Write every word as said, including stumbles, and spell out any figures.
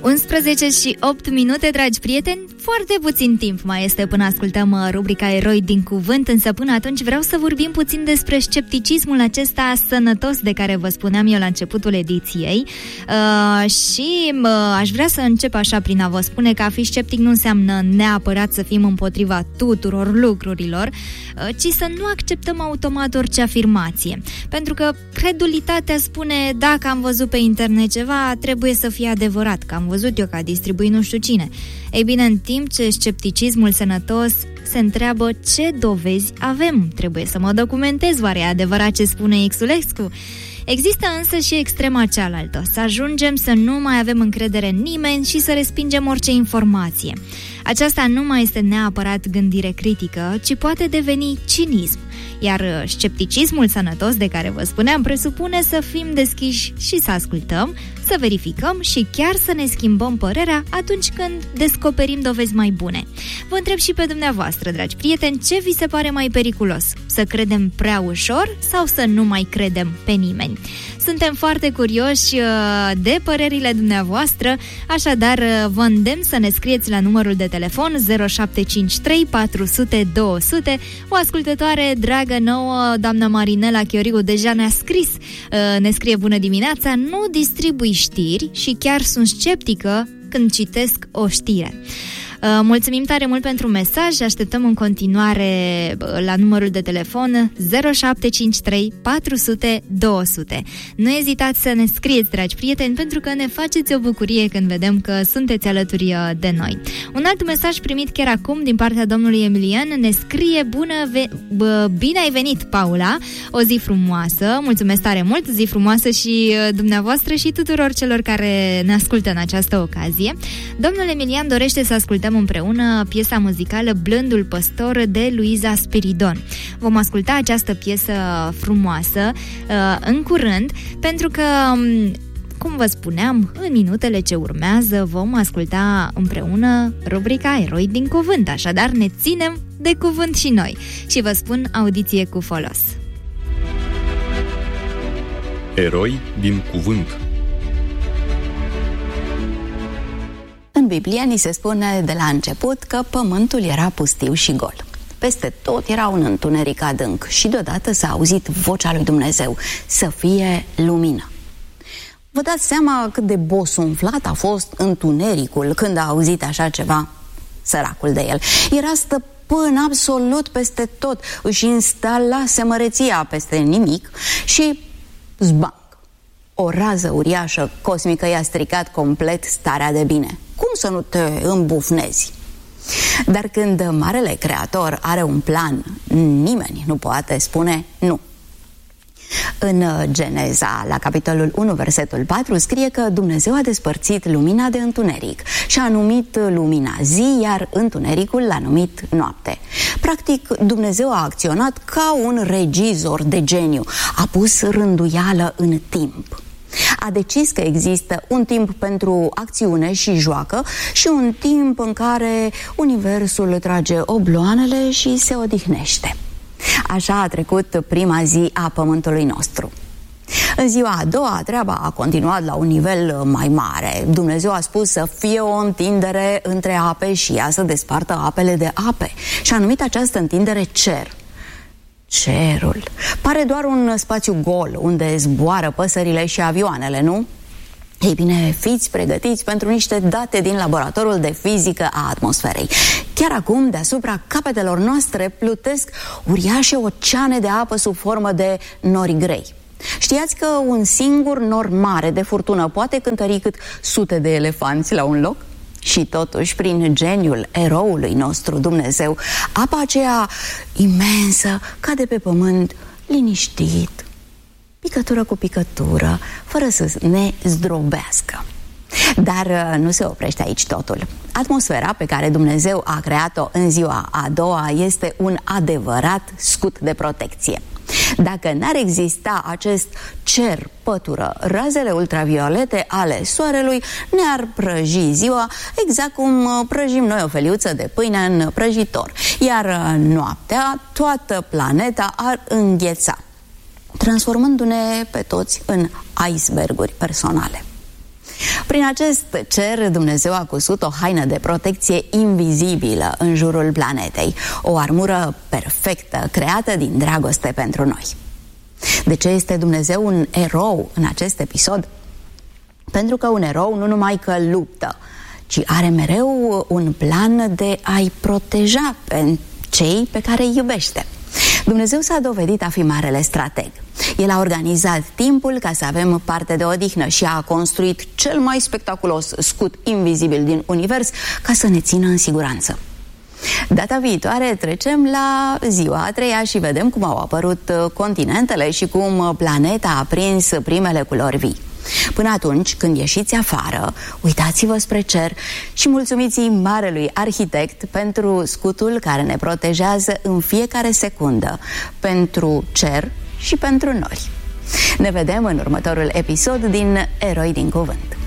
unsprezece și opt minute, dragi prieteni, foarte puțin timp mai este până ascultăm rubrica Eroi din Cuvânt, însă până atunci vreau să vorbim puțin despre scepticismul acesta sănătos de care vă spuneam eu la începutul ediției uh, și uh, aș vrea să încep așa prin a vă spune că a fi sceptic nu înseamnă neapărat să fim împotriva tuturor lucrurilor, uh, ci să nu acceptăm automat orice afirmație, pentru că credulitatea spune dacă am văzut pe internet ceva, trebuie să fie adevărat, că am văzut eu că a distribuit nu știu cine. Ei bine, în timp ce scepticismul sănătos se întreabă ce dovezi avem, trebuie să mă documentez, oare e adevărat ce spune Xulescu? Există însă și extrema cealaltă, să ajungem să nu mai avem încredere în nimeni și să respingem orice informație. Aceasta nu mai este neapărat gândire critică, ci poate deveni cinism. Iar scepticismul sănătos de care vă spuneam presupune să fim deschiși și să ascultăm, să verificăm și chiar să ne schimbăm părerea atunci când descoperim dovezi mai bune. Vă întreb și pe dumneavoastră, dragi prieteni, ce vi se pare mai periculos? Să credem prea ușor sau să nu mai credem pe nimeni? Suntem foarte curioși de părerile dumneavoastră, așadar vă îndemn să ne scrieți la numărul de telefon zero șapte cinci trei patru zero zero două zero zero. O ascultătoare dragă nouă, doamna Marinela Chioriu, deja ne-a scris, ne scrie: bună dimineața, nu distribui știri și chiar sunt sceptică când citesc o știre. Mulțumim tare mult pentru mesaj, așteptăm în continuare la numărul de telefon zero șapte cinci trei patru zero zero două zero zero. Nu ezitați să ne scrieți, dragi prieteni, pentru că ne faceți o bucurie când vedem că sunteți alături de noi. Un alt mesaj primit chiar acum din partea domnului Emilian ne scrie: bună, ve- b- bine ai venit, Paula, o zi frumoasă, mulțumesc tare mult, zi frumoasă și dumneavoastră și tuturor celor care ne ascultă în această ocazie. Domnul Emilian dorește să ascultăm împreună piesa muzicală Blândul Păstor de Luiza Spiridon. Vom asculta această piesă frumoasă uh, în curând, pentru că, cum vă spuneam, în minutele ce urmează vom asculta împreună rubrica Eroi din Cuvânt, așadar ne ținem de cuvânt și noi și vă spun audiție cu folos. Eroi din Cuvânt. În Biblie ni se spune de la început că pământul era pustiu și gol. Peste tot era un întuneric adânc și deodată s-a auzit vocea lui Dumnezeu: să fie lumină. Vă dați seama cât de bosunflat a fost întunericul când a auzit așa ceva? Săracul de el. Era stăpân absolut peste tot, își instalase măreția peste nimic și zbang! O rază uriașă cosmică i-a stricat complet starea de bine. Cum să nu te îmbufnezi? Dar când Marele Creator are un plan, nimeni nu poate spune nu. În Geneza, la capitolul unu, versetul patru, scrie că Dumnezeu a despărțit lumina de întuneric și a numit lumina zi, iar întunericul l-a numit noapte. Practic, Dumnezeu a acționat ca un regizor de geniu, a pus rânduială în timp. A decis că există un timp pentru acțiune și joacă și un timp în care universul trage obloanele și se odihnește. Așa a trecut prima zi a pământului nostru. În ziua a doua, treaba a continuat la un nivel mai mare. Dumnezeu a spus să fie o întindere între ape și ea să despartă apele de ape și a numit această întindere cer. Cerul pare doar un spațiu gol unde zboară păsările și avioanele, nu? Ei bine, fiți pregătiți pentru niște date din laboratorul de fizică a atmosferei. Chiar acum, deasupra capetelor noastre, plutesc uriașe oceane de apă sub formă de nori grei. Știați că un singur nor mare de furtună poate cântări cât sute de elefanți la un loc? Și totuși, prin geniul eroului nostru Dumnezeu, apa aceea imensă cade pe pământ liniștit, picătură cu picătură, fără să ne zdrobească. Dar nu se oprește aici totul. Atmosfera pe care Dumnezeu a creat-o în ziua a doua este un adevărat scut de protecție. Dacă n-ar exista acest cer pătură, razele ultraviolete ale soarelui ne-ar prăji ziua exact cum prăjim noi o feliuță de pâine în prăjitor, iar noaptea toată planeta ar îngheța, transformându-ne pe toți în iceberguri personale. Prin acest cer, Dumnezeu a cusut o haină de protecție invizibilă în jurul planetei, o armură perfectă, creată din dragoste pentru noi. De ce este Dumnezeu un erou în acest episod? Pentru că un erou nu numai că luptă, ci are mereu un plan de a-i proteja pe cei pe care îi iubește. Dumnezeu s-a dovedit a fi marele strateg. El a organizat timpul ca să avem parte de odihnă și a construit cel mai spectaculos scut invizibil din univers ca să ne țină în siguranță. Data viitoare trecem la ziua a treia și vedem cum au apărut continentele și cum planeta a prins primele culori vii. Până atunci, când ieșiți afară, uitați-vă spre cer și mulțumiți-i marelui arhitect pentru scutul care ne protejează în fiecare secundă, pentru cer și pentru nori. Ne vedem în următorul episod din Eroi din Cuvânt.